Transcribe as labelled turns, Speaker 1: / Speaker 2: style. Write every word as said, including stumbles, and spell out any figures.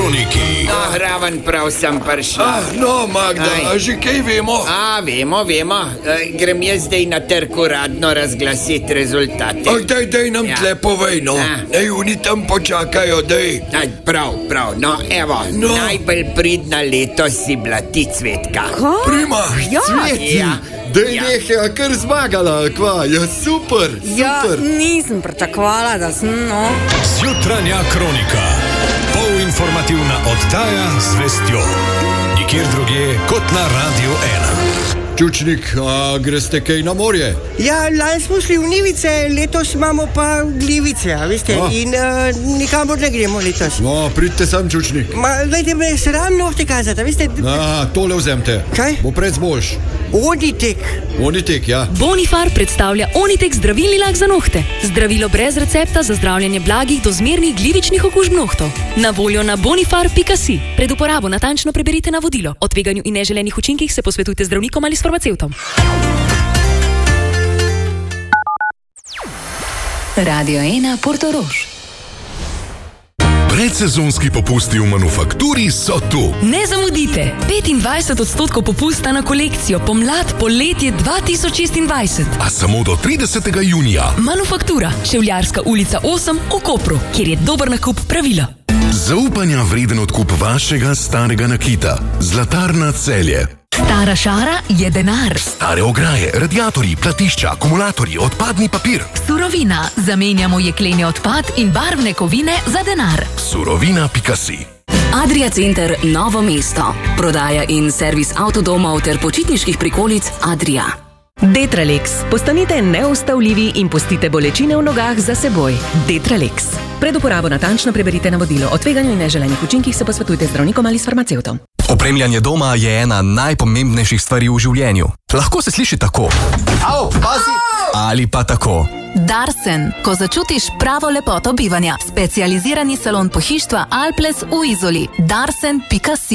Speaker 1: kroniki.
Speaker 2: No, raven prav sem prišla.
Speaker 1: Ah, no, Magda,
Speaker 2: Aj.
Speaker 1: a že kaj vemo?
Speaker 2: A, vemo, vemo. E, grem jaz zdaj na trg uradno razglasiti rezultate.
Speaker 1: Ah, daj, daj nam
Speaker 2: Ja.
Speaker 1: tle povej, no.
Speaker 2: Ja.
Speaker 1: Naj oni tam počakajo, daj.
Speaker 2: Aj, prav, prav. No, evo,
Speaker 1: No.
Speaker 2: najbolj pridna letos si bila ti, Cvetka.
Speaker 1: Prima.
Speaker 3: Ja,
Speaker 2: Ja.
Speaker 4: Dej
Speaker 2: Ja.
Speaker 4: nehaj, kar zmagala, kva, ja super,
Speaker 3: ja,
Speaker 4: super.
Speaker 3: nisem pričakovala, da sem, no.
Speaker 5: Jutranja kronika. Polinformativna oddaja z vestjo. Nikjer drugje kot na Radio ena.
Speaker 4: Čučnik, a greste kaj na morje?
Speaker 6: Ja, lani smo šli v Nivice, letos imamo pa glivice, a veste,
Speaker 4: A.
Speaker 6: in uh, nikamor ne gremo letos.
Speaker 4: No, pridite sem, Čučnik.
Speaker 6: Ma, dajte me sram nohte kazati, a veste,
Speaker 4: A, tole vzemte.
Speaker 6: Kaj?
Speaker 4: Bo pred boljš.
Speaker 6: Oditek.
Speaker 4: Onitek, ja.
Speaker 7: Bonifar predstavlja Onitek zdravilni lak za nohte. Zdravilo brez recepta za zdravljenje blagih do zmernih glivičnih okužb nohtov. Na voljo na bonifar pika si. Pred uporabo natančno preberite navodilo. O tveganju in neželenih učinkih se posvetujte z zdravnikom ali s farmacevtom.
Speaker 8: Radio ena Portorož.
Speaker 1: Predsezonski popusti v Manufakturi so tu.
Speaker 7: Ne zamudite! petindvajset odstotkov popusta na kolekcijo pomlad poletje dva tisoč šestindvajset.
Speaker 1: A samo do tridesetega junija.
Speaker 7: Manufaktura, Ševljarska ulica osem v Kopru, kjer je dober nakup pravilo.
Speaker 1: Zaupanja vreden odkup vašega starega nakita. Zlatarna Celje.
Speaker 7: Stara šara je denar.
Speaker 1: Stare ograje, radiatorji, platišča, akumulatorji, odpadni papir.
Speaker 7: Surovina. Zamenjamo jekleni odpad in barvne kovine za denar.
Speaker 1: Surovina pika si.
Speaker 8: Adria Center Novo mesto. Prodaja in servis avtodomov ter počitniških prikolic Adria.
Speaker 9: Detralex. Postanite neustavljivi in pustite bolečine v nogah za seboj. Detralex. Pred uporabo natančno preberite navodilo. O tveganju in neželenih učinkih se posvetujte z zdravnikom ali s farmacevtom.
Speaker 10: Opremljanje doma je ena najpomembnejših stvari v življenju. Lahko se sliši tako.
Speaker 4: Au, pazi!
Speaker 10: Ali pa tako.
Speaker 8: Darsen, ko začutiš pravo lepoto bivanja. Specializirani salon pohištva Alples v Izoli. darsen pika si.